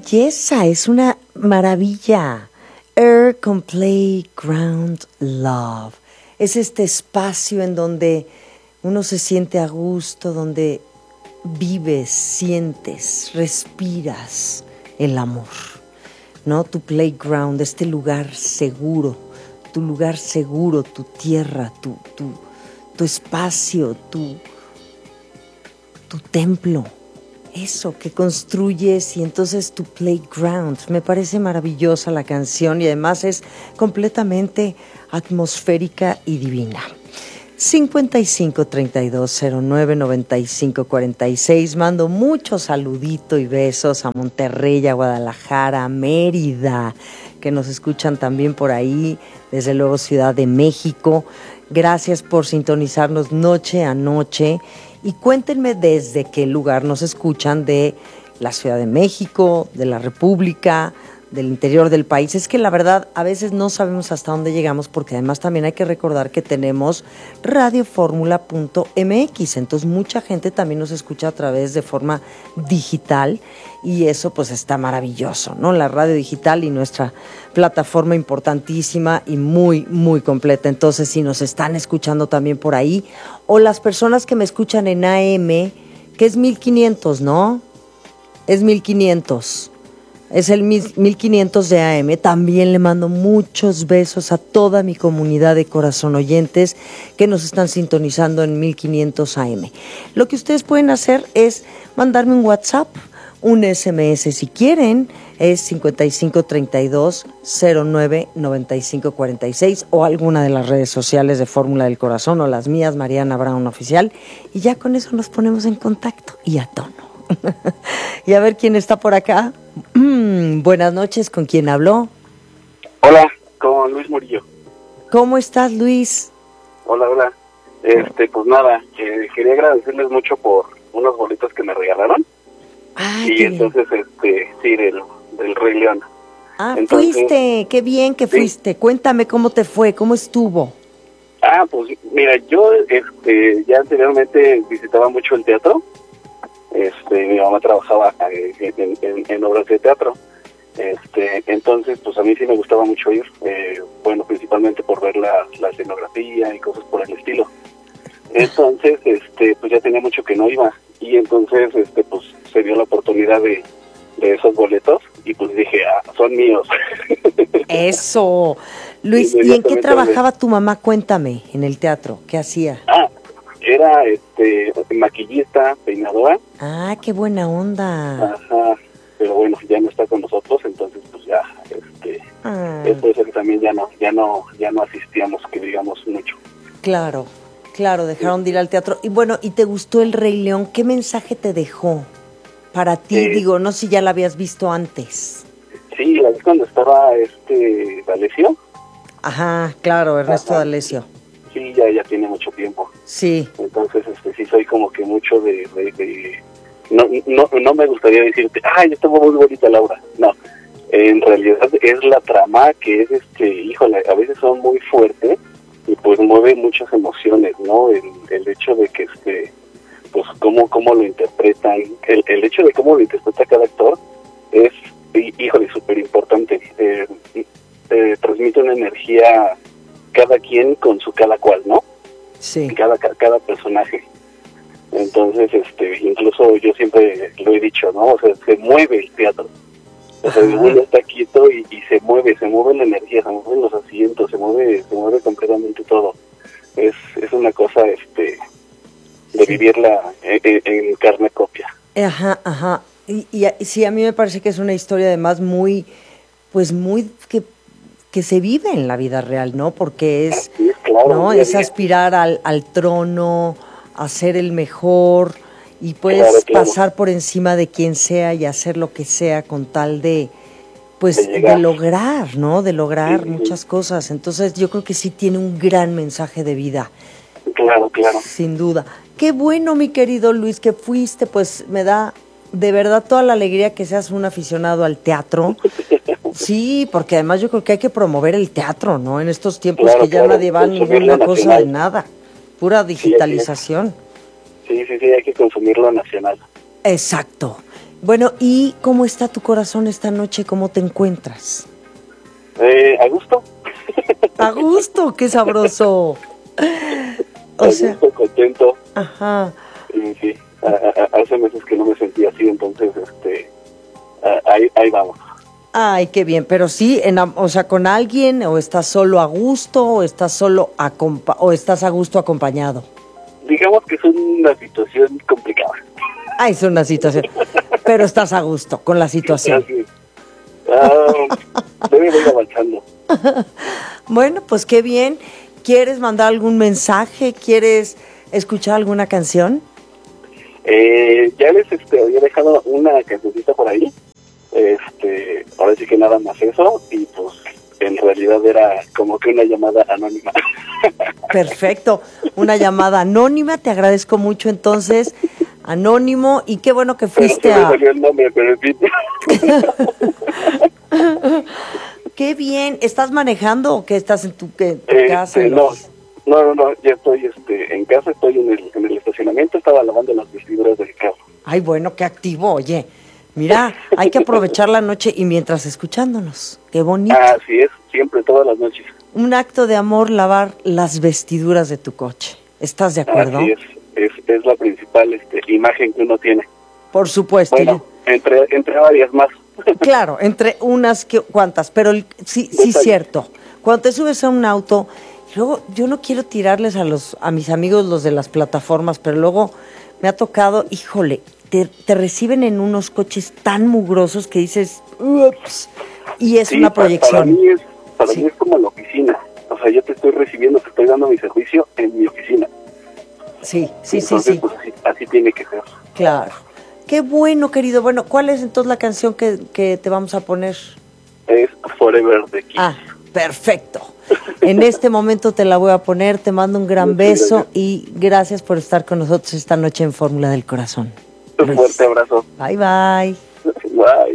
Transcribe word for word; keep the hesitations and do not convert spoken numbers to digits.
belleza, es una maravilla. Air con Playground Love. Es este espacio en donde uno se siente a gusto, donde vives, sientes, respiras el amor, ¿no? Tu playground, este lugar seguro, tu lugar seguro, tu tierra, tu, tu, tu espacio, tu, tu templo. Eso que construyes y entonces tu playground. Me parece maravillosa la canción y además es completamente atmosférica y divina. cincuenta y cinco, treinta y dos, cero nueve, noventa y cinco, cuarenta y seis. Mando muchos saluditos y besos a Monterrey, a Guadalajara, a Mérida, que nos escuchan también por ahí, desde luego Ciudad de México. Gracias por sintonizarnos noche a noche. Y cuéntenme desde qué lugar nos escuchan de la Ciudad de México, de la República, del interior del país. Es que la verdad a veces no sabemos hasta dónde llegamos porque además también hay que recordar que tenemos radio fórmula punto m x, entonces mucha gente también nos escucha a través de forma digital y eso pues está maravilloso, ¿no? La radio digital y nuestra plataforma importantísima y muy, muy completa. Entonces si nos están escuchando también por ahí o las personas que me escuchan en A M, que es mil quinientos, ¿no? Es mil quinientos. Es el mil quinientos de A M. También le mando muchos besos a toda mi comunidad de corazón oyentes que nos están sintonizando en mil quinientos A M. Lo que ustedes pueden hacer es mandarme un WhatsApp, un S M S si quieren, es cincuenta y cinco, treinta y dos, cero nueve, noventa y cinco, cuarenta y seis o alguna de las redes sociales de Fórmula del Corazón o las mías, Mariana Brown Oficial, y ya con eso nos ponemos en contacto y a tono. Y a ver quién está por acá. Buenas noches, ¿con quién habló? Hola, con Luis Murillo. ¿Cómo estás, Luis? Hola, hola. Este, pues nada, eh, quería agradecerles mucho por unos boletos que me regalaron. Ay, y entonces, bien. este, sí, del, del Rey León. Ah, entonces, fuiste, qué bien que fuiste. Sí. Cuéntame cómo te fue, cómo estuvo. Ah, pues mira, yo este, ya anteriormente visitaba mucho el teatro. Este, mi mamá trabajaba en, en, en obras de teatro, este, entonces pues a mí sí me gustaba mucho ir, eh, bueno, principalmente por ver la, la escenografía y cosas por el estilo. Entonces, este, pues ya tenía mucho que no iba y entonces, este, pues se dio la oportunidad de, de esos boletos y pues dije, ah, son míos. Eso, Luis, ¿y en qué trabajaba tu mamá? Cuéntame, en el teatro, ¿qué hacía? Ah, era este maquillista, peinadora. Ah, qué buena onda. Ajá, pero bueno, ya no está con nosotros, entonces pues ya, este, ah. es por eso que también ya no, ya no, ya no asistíamos, que digamos mucho. Claro, claro, dejaron sí. de ir al teatro. Y bueno, ¿y te gustó El Rey León? ¿Qué mensaje te dejó para ti? Eh, Digo, no sé si ya la habías visto antes. Sí, la vi cuando estaba este D'Alessio. Ajá, claro, Ernesto D'Alessio. Sí, ya, ya tiene mucho tiempo. Sí. Entonces, este, sí soy como que mucho de... de, de no, no no me gustaría decirte, ay, estuvo muy bonita Laura. No, en realidad es la trama que es, este, híjole, a veces son muy fuertes y pues mueve muchas emociones, ¿no? El, el hecho de que, este, pues, cómo, cómo lo interpretan, el, el hecho de cómo lo interpreta cada actor es, híjole, súper importante. Eh, eh, transmite una energía... cada quien con su cada cual, ¿no? Sí. Cada, cada personaje. Entonces, este, incluso yo siempre lo he dicho, ¿no? O sea, se mueve el teatro. O sea, uno está quieto y, y se mueve, se mueve la energía, se mueven los asientos, se mueve, se mueve completamente todo. Es, es una cosa, este, de sí. vivirla en, en carne propia. Ajá, ajá. Y, y, y sí, a mí me parece que es una historia además muy, pues muy que que se vive en la vida real, ¿no? Porque es, sí, claro, ¿no? Es aspirar al, al trono, a ser el mejor, y puedes claro, claro. pasar por encima de quien sea y hacer lo que sea con tal de, pues, de, de lograr, ¿no? De lograr sí, muchas sí. cosas. Entonces, yo creo que sí tiene un gran mensaje de vida. Claro, claro. Sin duda. Qué bueno, mi querido Luis, que fuiste, pues, me da de verdad toda la alegría que seas un aficionado al teatro. Sí, porque además yo creo que hay que promover el teatro, ¿no? En estos tiempos claro, que ya claro, nadie va a ninguna cosa nacional. De nada, pura digitalización. Sí, sí, sí, hay que consumirlo nacional. Exacto. Bueno, ¿y cómo está tu corazón esta noche? ¿Cómo te encuentras? Eh, ¿A gusto? A gusto, qué sabroso. O a sea, gusto, contento. Ajá. Y sí, a, a, hace meses que no me sentía así, entonces, este, a, ahí, ahí vamos. Ay, qué bien, pero sí, en, o sea, con alguien, o estás solo a gusto, o estás solo acompa o estás a gusto acompañado. Digamos que es una situación complicada. Ah, es una situación, pero estás a gusto con la situación. Así es. Ah, debe ir avanzando. Bueno, pues qué bien. ¿Quieres mandar algún mensaje? ¿Quieres escuchar alguna canción? Eh, ya les este, había dejado una cancioncita por ahí. Este, ahora sí que nada más eso. Y pues en realidad era como que una llamada anónima. Perfecto. Una llamada anónima. Te agradezco mucho entonces. Anónimo. Y qué bueno que fuiste pero se me a... salió el nombre, pero en fin. Qué bien. ¿Estás manejando o qué? ¿Estás en tu, que, tu Este, casa? no, no, no, no, ya estoy este, en casa, estoy en el, en el estacionamiento, estaba lavando las vestiduras del carro. Ay, bueno, qué activo. Oye, mira, hay que aprovechar la noche y mientras escuchándonos. Qué bonito. Así es, siempre, todas las noches. Un acto de amor lavar las vestiduras de tu coche. ¿Estás de acuerdo? Así es, es, es la principal este, imagen que uno tiene. Por supuesto. Bueno, entre, entre varias más. Claro, entre unas que cuantas, pero el, sí, sí, cierto. Cuando te subes a un auto, luego yo no quiero tirarles a los a mis amigos los de las plataformas, pero luego me ha tocado, híjole, te, te reciben en unos coches tan mugrosos que dices, ups, y es sí, una proyección. Para mí es, para sí. mí es como la oficina. O sea, yo te estoy recibiendo, te estoy dando mi servicio en mi oficina. Sí, sí, entonces, sí, sí. Pues, así, así tiene que ser. Claro. Qué bueno, querido. Bueno, ¿cuál es entonces la canción que, que te vamos a poner? Es Forever de Kiss. Ah, perfecto. En este momento te la voy a poner, te mando un gran Muchas beso gracias. y gracias por estar con nosotros esta noche en Fórmula del Corazón. Un fuerte abrazo. Bye, bye. Bye.